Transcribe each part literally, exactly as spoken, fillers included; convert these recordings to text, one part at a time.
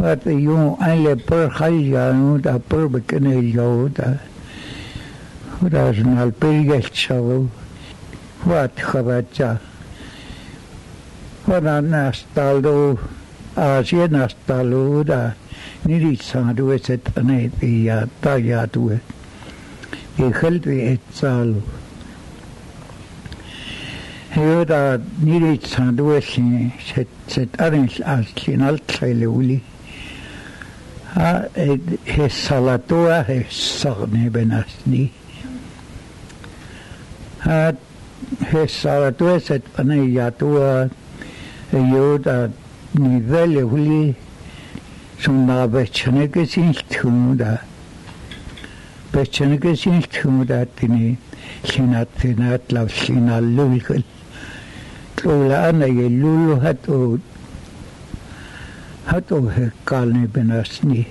Wat jong alle per halja da per bekene joda. Horas nal pergelchavo. Wat khabacha. Wana nastalo Asia nastalo da niri sandu eset ane ya ta ya tu. E khalbi etsalo. Heuda niri sandu esin set set arens as kinal trailuli. Ha he salatua he sarne benasni. Ha he salatua set ane ya tu. Yoda nivelle huli sunna bechane ke sin tunda bechane ke sin tunda tini sinat sinat la sinal lul tola ana yelulu hato hato he kalne benasni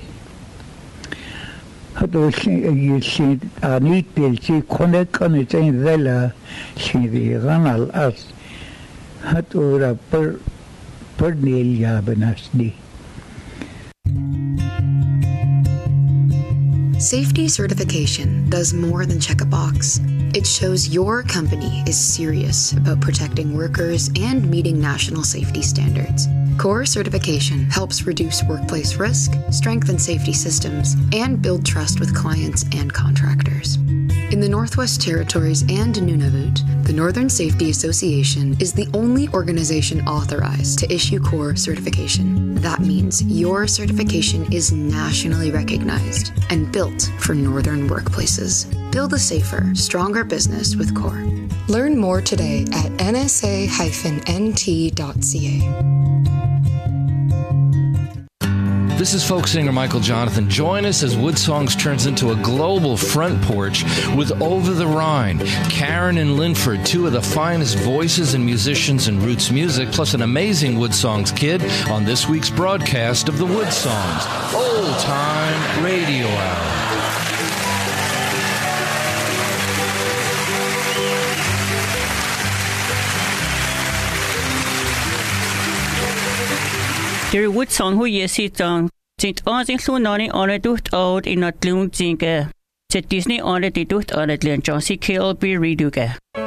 hato sin sin ani telsi konek kone chen vela sin ganal as hato ra per Safety certification does more than check a box. It shows your company is serious about protecting workers and meeting national safety standards. Core certification helps reduce workplace risk, strengthen safety systems, and build trust with clients and contractors. In the Northwest Territories and Nunavut, the Northern Safety Association is the only organization authorized to issue core certification. That means your certification is nationally recognized and built for northern workplaces. Build a safer, stronger business with CORE. Learn more today at n s a dash n t dot c a. This is folk singer Michael Jonathan. Join us as Woodsongs turns into a global front porch with Over the Rhine, Karen and Linford, two of the finest voices and musicians in roots music, plus an amazing Woodsongs kid on this week's broadcast of the Woodsongs Old Time Radio Hour. Der Woodsong hu je sit on sit on sin slunani on det ut out in at lun tinke. Set Disney on det ut on det len Josie Kilby reduke.